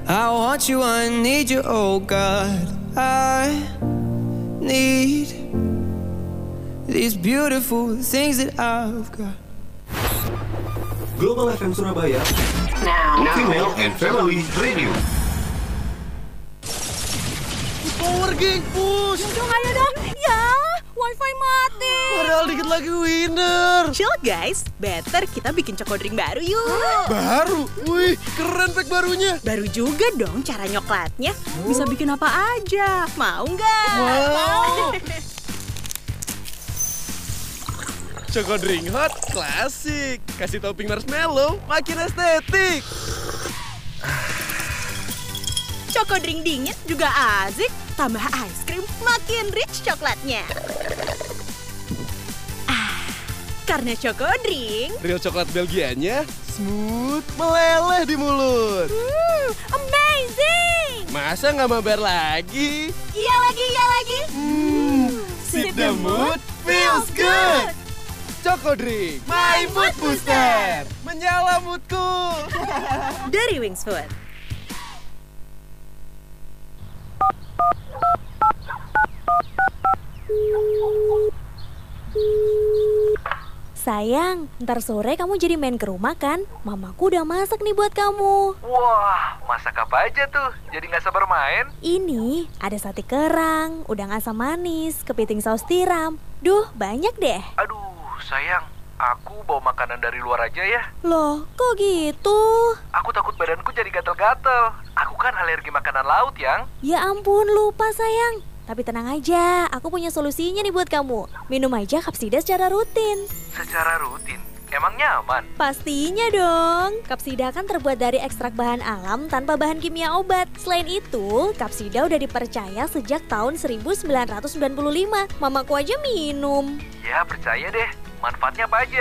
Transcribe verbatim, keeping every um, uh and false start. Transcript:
I want you, I need you, oh God. I need these beautiful things that I've got. Global F M Surabaya, now, now. Female and Family Radio. Power geng, push! Ayo dong, ayo dong. Ya, wifi mati. Padahal dikit lagi winner. Chill guys, better kita bikin Choco Drink baru yuk. Baru? Wih, keren pack barunya. Baru juga dong cara nyoklatnya. Bisa bikin apa aja. Mau nggak? Wow. Choco Drink Hot, klasik. Kasih topping marshmallow, makin estetik. Choco Drink dingin juga asik. Tambah ice cream, makin rich coklatnya. Ah, karena Choco Drink, Real coklat Belgianya, smooth, meleleh di mulut. hmm, amazing. Masa nggak mabar lagi? Iya lagi, iya lagi. Hmm, sip the mood, feels good. Choco Drink, my mood booster. Menyala moodku. Dari Wings Food. Sayang, ntar sore kamu jadi main ke rumah kan? Mamaku udah masak nih buat kamu. Wah, masak apa aja tuh? Jadi nggak sabar main? Ini ada sate kerang, udang asam manis, kepiting saus tiram. Duh, banyak deh. Aduh, sayang. Aku bawa makanan dari luar aja ya. Loh, kok gitu? Aku takut badanku jadi gatel-gatel. Aku kan alergi makanan laut, Yang. Ya ampun, lupa sayang. Tapi tenang aja, aku punya solusinya nih buat kamu. Minum aja Kapsida secara rutin. Secara rutin? Emangnya aman? Pastinya dong. Kapsida kan terbuat dari ekstrak bahan alam tanpa bahan kimia obat. Selain itu, Kapsida udah dipercaya sejak tahun seribu sembilan ratus sembilan puluh lima. Mamaku aja minum. Ya, percaya deh. Manfaatnya apa aja?